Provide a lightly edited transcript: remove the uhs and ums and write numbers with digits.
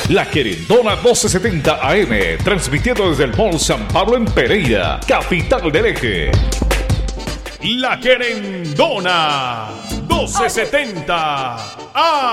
La Querendona 1270 AM, transmitiendo desde el Mall San Pablo en Pereira, capital del Eje. La Querendona 1270 AM.